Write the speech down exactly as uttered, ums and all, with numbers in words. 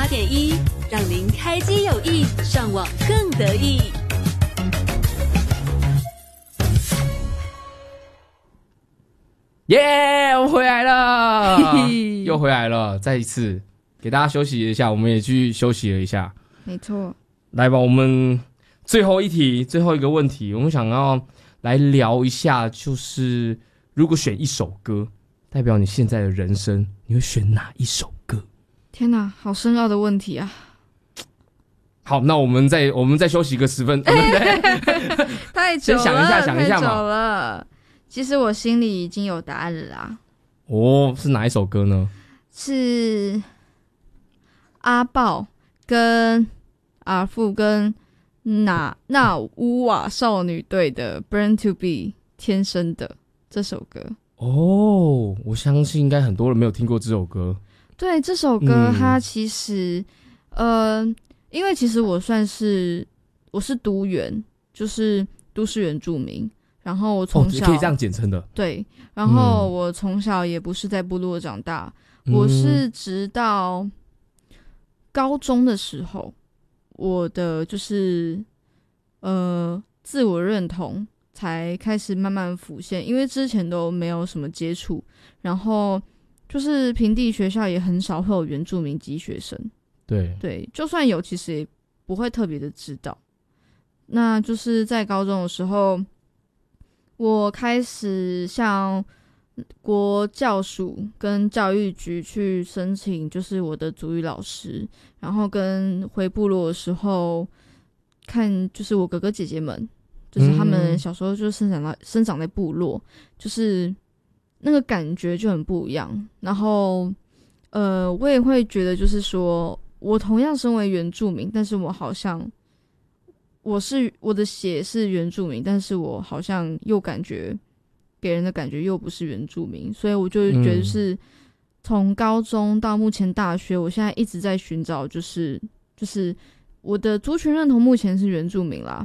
八点一，让您开机有益，上网更得意。 耶、yeah, 我回来了又回来了，再一次给大家休息一下，我们也去休息了一下。 没错， 来吧，我们最后一题，最后一个问题，我们想要来聊一下，就是如果选一首歌代表你现在的人生，你会选哪一首歌？ 天哪，好深奥的问题啊！ 好，那我们再我们再休息个十分钟， 太久了， 先想一下，想一下嘛。 太久了。其实我心里已经有答案了啦。 哦，是哪一首歌呢？ 是阿豹跟阿富跟那那乌瓦少女队的《Born to Be》天生的这首歌。 哦，我相信应该很多人没有听过这首歌。 对，这首歌它嗯其实，呃，因为其实我算是我是都原，就是都市原住民。然后我从小、 哦、可以这样简称的， 对。然后我从小也不是在部落长大， 嗯、 我是直到高中的时候，我的就是呃自我认同才开始慢慢浮现，因为之前都没有什么接触，然后就是平地学校也很少会有原住民籍学生， 对对，就算有，其实也不会特别的知道。那就是在高中的时候。我开始向国教署跟教育局去申请，就是我的族语老师，然后跟回部落的时候看，就是我哥哥姐姐们，就是他们小时候就生长在生长在部落，就是那个感觉就很不一样。然后，呃，我也会觉得，就是说我同样身为原住民，但是我好像。我是我的血是原住民，但是我好像又感觉给人的感觉又不是原住民，所以我就觉得是从高中到目前大学，我现在一直在寻找，就是就是我的族群认同目前是原住民啦，